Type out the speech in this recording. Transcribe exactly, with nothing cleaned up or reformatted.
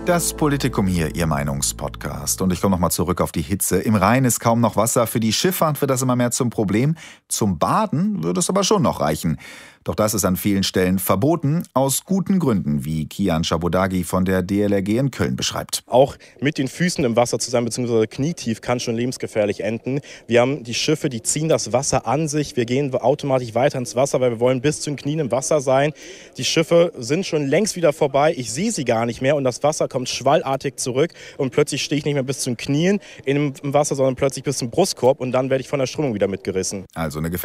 Das Politikum hier, Ihr Meinungspodcast. Und ich komme nochmal zurück auf die Hitze. Im Rhein ist kaum noch Wasser. Für die Schifffahrt wird das immer mehr zum Problem. Zum Baden würde es aber schon noch reichen. Doch das ist an vielen Stellen verboten, aus guten Gründen, wie Kian Schabodagi von der D L R G in Köln beschreibt. Auch mit den Füßen im Wasser zu sein, beziehungsweise knietief, kann schon lebensgefährlich enden. Wir haben die Schiffe, die ziehen das Wasser an sich. Wir gehen automatisch weiter ins Wasser, weil wir wollen bis zu den Knien im Wasser sein. Die Schiffe sind schon längst wieder vorbei. Ich sehe sie gar nicht mehr und das Wasser kommt schwallartig zurück. Und plötzlich stehe ich nicht mehr bis zu den Knien im Wasser, sondern plötzlich bis zum Brustkorb und dann werde ich von der Strömung wieder mitgerissen. Also eine